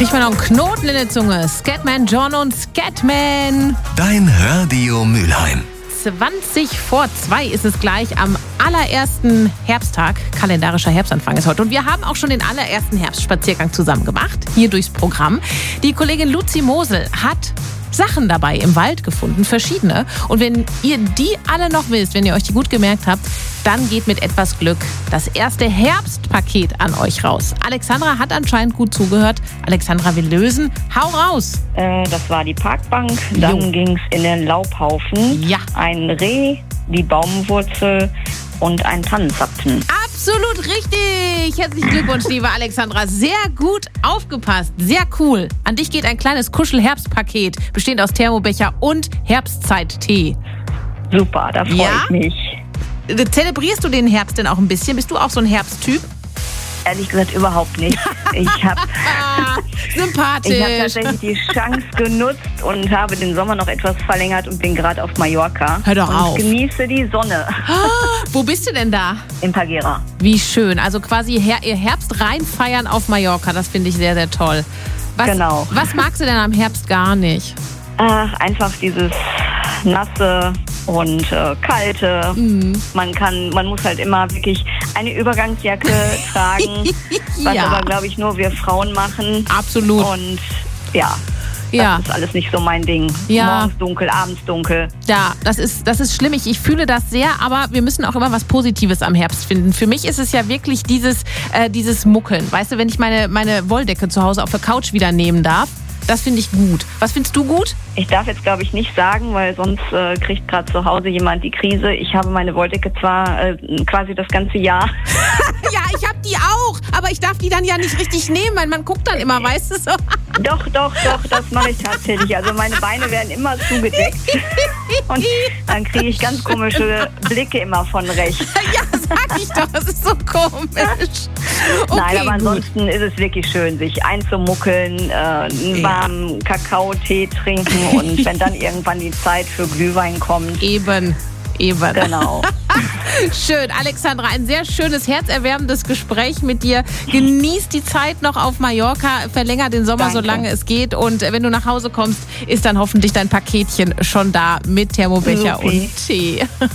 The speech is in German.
Kriegt man noch einen Knoten in der Zunge. Scatman John und Scatman. Dein Radio Mülheim. 2:20 ist es gleich am allerersten Herbsttag. Kalendarischer Herbstanfang ist heute. Und wir haben auch schon den allerersten Herbstspaziergang zusammen gemacht, hier durchs Programm. Die Kollegin Luzi Mosel hat Sachen dabei im Wald gefunden, verschiedene. Und wenn ihr die alle noch wisst, wenn ihr euch die gut gemerkt habt, dann geht mit etwas Glück das erste Herbstpaket an euch raus. Alexandra hat anscheinend gut zugehört. Alexandra will lösen. Hau raus! Das war die Parkbank. Dann ging es in den Laubhaufen. Ja. Ein Reh, die Baumwurzel und ein Tannenzapfen. Absolut richtig! Herzlichen Glückwunsch, liebe Alexandra. Sehr gut aufgepasst. Sehr cool. An dich geht ein kleines Kuschel-Herbstpaket, bestehend aus Thermobecher und Herbstzeit-Tee. Super, da freue ich mich. Zelebrierst du den Herbst denn auch ein bisschen? Bist du auch so ein Herbsttyp? Ehrlich gesagt überhaupt nicht. Ich habe Sympathisch. tatsächlich die Chance genutzt und habe den Sommer noch etwas verlängert und bin gerade auf Mallorca. Hör doch und auf. Genieße die Sonne. Wo bist du denn da? In Pagera. Wie schön. Also quasi ihr Herbst reinfeiern auf Mallorca. Das finde ich sehr, sehr toll. Genau. Was magst du denn am Herbst gar nicht? Einfach dieses nasse und kalte. Man muss halt immer wirklich eine Übergangsjacke tragen, was Ja. aber, glaube ich, nur wir Frauen machen. Absolut. Und ja, Ja. das ist alles nicht so mein Ding. Ja. Morgens dunkel, abends dunkel. Ja, das ist schlimm. Ich fühle das sehr, aber wir müssen auch immer was Positives am Herbst finden. Für mich ist es ja wirklich dieses Muckeln. Weißt du, wenn ich meine Wolldecke zu Hause auf der Couch wieder nehmen darf, das finde ich gut. Was findest du gut? Ich darf jetzt, glaube ich, nicht sagen, weil sonst kriegt gerade zu Hause jemand die Krise. Ich habe meine Wolldecke zwar quasi das ganze Jahr. Ja, ich habe die auch, aber ich darf die dann ja nicht richtig nehmen, weil man guckt dann immer, weißt du so. Doch, das mache ich tatsächlich. Also meine Beine werden immer zugedeckt und dann kriege ich ganz komische Blicke immer von rechts. Ja, sag ich doch, das ist so komisch. Okay, Nein, aber gut. ansonsten ist es wirklich schön, sich einzumuckeln, einen warmen Kakao-Tee trinken und wenn dann irgendwann die Zeit für Glühwein kommt. Eben. Genau. Schön, Alexandra, ein sehr schönes, herzerwärmendes Gespräch mit dir. Genieß die Zeit noch auf Mallorca, verlänger den Sommer, Danke. solange es geht. Und wenn du nach Hause kommst, ist dann hoffentlich dein Paketchen schon da mit Thermobecher Supi. und Tee.